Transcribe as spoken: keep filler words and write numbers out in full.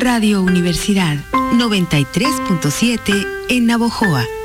Radio Universidad noventa y tres punto siete en Navojoa.